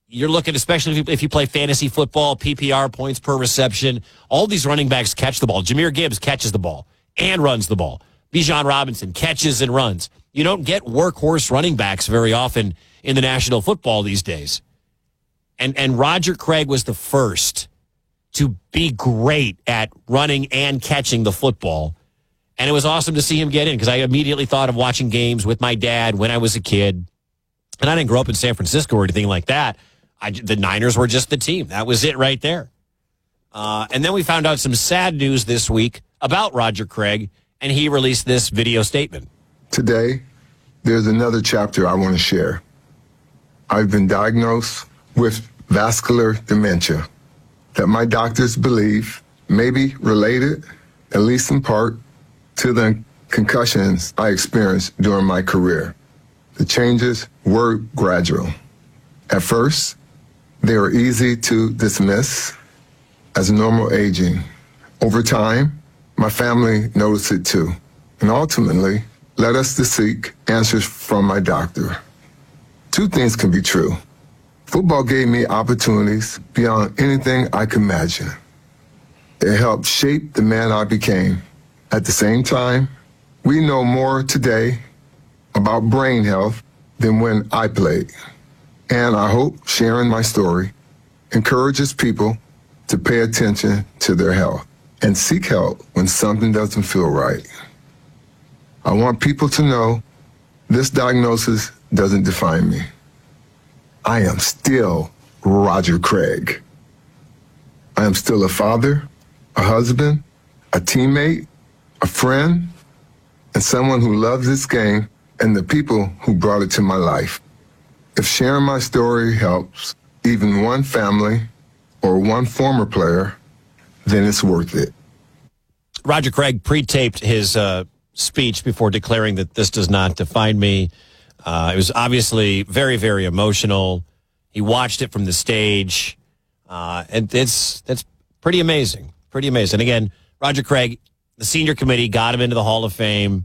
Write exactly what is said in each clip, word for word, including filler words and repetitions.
you're looking, especially if you, if you play fantasy football, P P R, points per reception, all these running backs catch the ball. Jahmyr Gibbs catches the ball and runs the ball. Bijan Robinson catches and runs. You don't get workhorse running backs very often in the National Football these days. And and Roger Craig was the first to be great at running and catching the football. And it was awesome to see him get in because I immediately thought of watching games with my dad when I was a kid. And I didn't grow up in San Francisco or anything like that. I, the Niners were just the team. That was it right there. Uh, and then we found out some sad news this week about Roger Craig, and he released this video statement. Today, there's another chapter I want to share. I've been diagnosed with vascular dementia that my doctors believe may be related, at least in part, to the concussions I experienced during my career. The changes were gradual. At first, they were easy to dismiss as normal aging. Over time, my family noticed it too, and ultimately led us to seek answers from my doctor. Two things can be true. Football gave me opportunities beyond anything I could imagine. It helped shape the man I became. At the same time, we know more today about brain health than when I played. And I hope sharing my story encourages people to pay attention to their health and seek help when something doesn't feel right. I want people to know this diagnosis doesn't define me. I am still Roger Craig. I am still a father, a husband, a teammate, a friend, and someone who loves this game and the people who brought it to my life. If sharing my story helps even one family or one former player, then it's worth it. Roger Craig pre-taped his uh, speech before declaring that this does not define me. Uh, it was obviously very, very emotional. He watched it from the stage, uh, and it's that's pretty amazing. Pretty amazing. Again, Roger Craig, the senior committee got him into the Hall of Fame.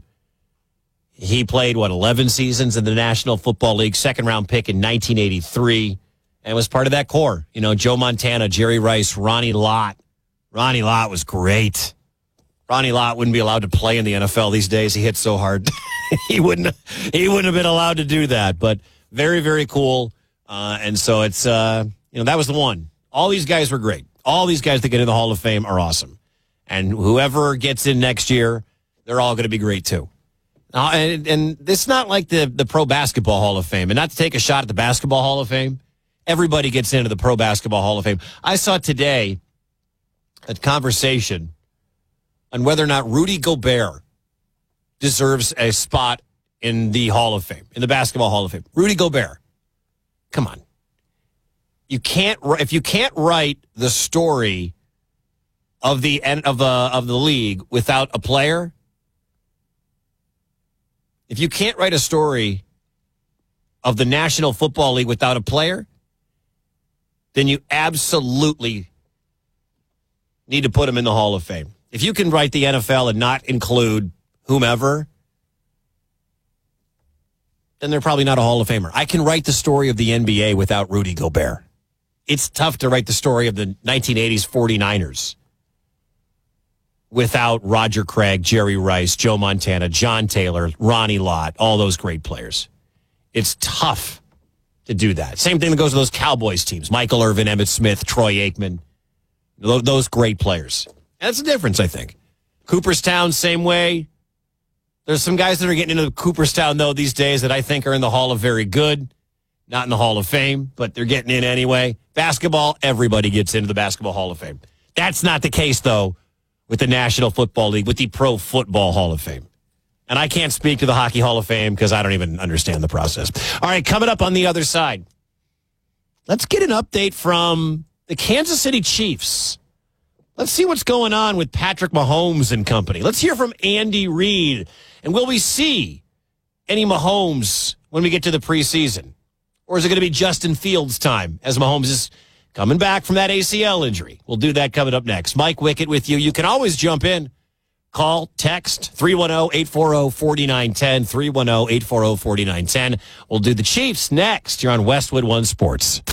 He played, what, eleven seasons in the National Football League, second-round pick in nineteen eighty-three, and was part of that core. You know, Joe Montana, Jerry Rice, Ronnie Lott. Ronnie Lott was great. Ronnie Lott wouldn't be allowed to play in the N F L these days. He hit so hard. he wouldn't he wouldn't have been allowed to do that. But very, very cool. Uh, and so it's, uh, you know, that was the one. All these guys were great. All these guys that get in the Hall of Fame are awesome. And whoever gets in next year, they're all going to be great too. Uh, and, and it's not like the, the Pro Basketball Hall of Fame. And not to take a shot at the Basketball Hall of Fame, everybody gets into the Pro Basketball Hall of Fame. I saw today a conversation on whether or not Rudy Gobert deserves a spot in the Hall of Fame, in the Basketball Hall of Fame. Rudy Gobert. Come on. You can't, if you can't write the story of the end of the, of the league without a player, if you can't write a story of the National Football League without a player, then you absolutely need to put him in the Hall of Fame. If you can write the N F L and not include whomever, then they're probably not a Hall of Famer. I can write the story of the N B A without Rudy Gobert. It's tough to write the story of the nineteen eighties 49ers without Roger Craig, Jerry Rice, Joe Montana, John Taylor, Ronnie Lott, all those great players. It's tough to do that. Same thing that goes to those Cowboys teams. Michael Irvin, Emmitt Smith, Troy Aikman, those great players. And that's the difference, I think. Cooperstown, same way. There's some guys that are getting into Cooperstown, though, these days that I think are in the Hall of Very Good. Not in the Hall of Fame, but they're getting in anyway. Basketball, everybody gets into the Basketball Hall of Fame. That's not the case, though, with the National Football League, with the Pro Football Hall of Fame. And I can't speak to the Hockey Hall of Fame because I don't even understand the process. All right, coming up on the other side, let's get an update from the Kansas City Chiefs. Let's see what's going on with Patrick Mahomes and company. Let's hear from Andy Reid. And will we see any Mahomes when we get to the preseason? Or is it going to be Justin Fields' time as Mahomes is coming back from that A C L injury? We'll do that coming up next. Mike Wickett with you. You can always jump in. Call, text, three one zero, eight four zero, four nine one zero, three one zero, eight four zero, four nine one zero. We'll do the Chiefs next. You're on Westwood One Sports.